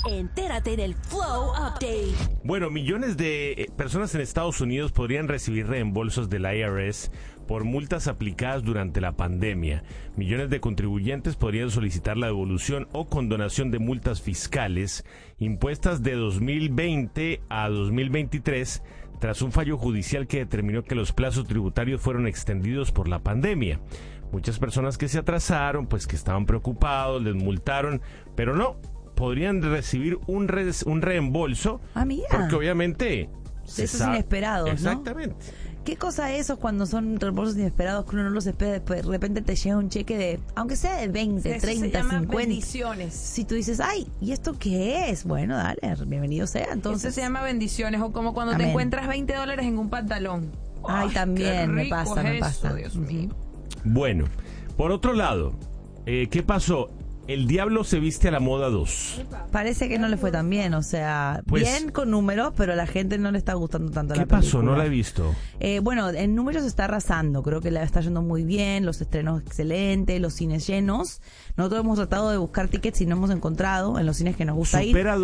Entérate en el Flow Update. Bueno, millones de personas en Estados Unidos podrían recibir reembolsos del IRS por multas aplicadas durante la pandemia. Millones de contribuyentes podrían solicitar la devolución o condonación de multas fiscales impuestas de 2020 a 2023 tras un fallo judicial que determinó que los plazos tributarios fueron extendidos por la pandemia. Muchas personas que se atrasaron, pues que estaban preocupados, les multaron, pero no, podrían recibir un reembolso. Ah, mira. Porque obviamente... Esos inesperados, ¿no? Exactamente. ¿Qué cosa es eso cuando son reembolsos inesperados que uno no los espera? Después de repente te llega un cheque de, aunque sea de 20, Eso 30, se llama 50. bendiciones. Si tú dices, ay, ¿y esto qué es? Bueno, dale, bienvenido sea. Entonces, Eso se llama bendiciones, o como cuando Amén. te encuentras $20 en un pantalón. Ay, qué también me rico pasa, me es pasa. eso, Dios mío. Bueno, por otro lado, ¿qué pasó? El Diablo se viste a la moda 2. Parece que no le fue tan bien, o sea, Pues- bien con números, pero a la gente no le está gustando tanto ¿Qué la película. pasó? No la he visto. Bueno, en números está arrasando, creo que la está yendo muy bien, los estrenos excelentes, los cines llenos. Nosotros hemos tratado de buscar tickets y no hemos encontrado en los cines que nos gusta ir. Supera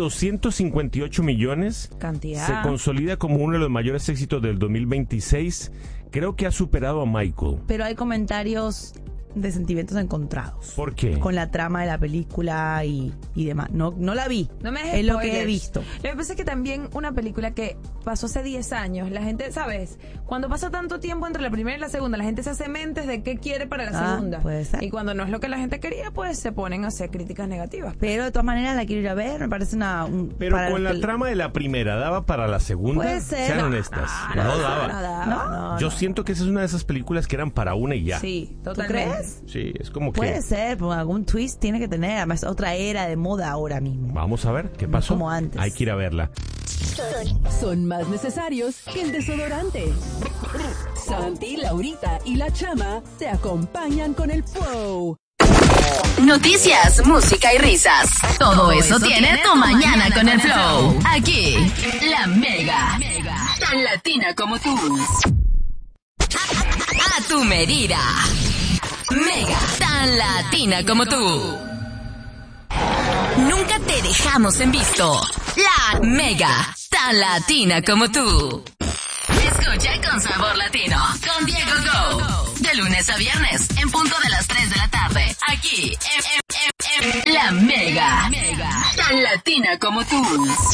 258 millones. Cantidad. Se consolida como uno de los mayores éxitos del 2026. Creo que ha superado a Michael. Pero hay comentarios de sentimientos encontrados. ¿Por qué? Con la trama de la película y demás. No la vi. No me des es lo que he spoilers. visto. Lo que pasa es que también una película que pasó hace 10 años, la gente, ¿sabes? Cuando pasa tanto tiempo entre la primera y la segunda, la gente se hace mentes de qué quiere para la segunda. Puede ser. Y cuando no es lo que la gente quería, pues se ponen a hacer críticas negativas. Pero de todas maneras la quiero ir a ver, me parece Pero para con los la que- trama de la primera, ¿daba para la segunda? Puede ser. Sean No, honestas. No daba. Nada. Yo siento que esa es una de esas películas que eran para una y ya. Sí, ¿Tú totalmente. crees? Sí, es como Puede que... ser, pero algún twist tiene que tener. Además, otra era de moda ahora mismo. Vamos a ver qué No pasó. como antes. Hay que ir a verla. Son más necesarios que el desodorante. Santi, Laurita y la Chama te acompañan con el Flow. Noticias, música y risas. Todo eso tiene tu mañana con el Flow. Aquí, la Mega. Tan latina como tú. A tu medida. Mega, tan latina como tú. Nunca te dejamos en visto. La Mega, tan latina como tú. Escucha con sabor latino, con Diego Go. De lunes a viernes, en punto de las 3 de la tarde. Aquí, en La Mega, tan latina como tú.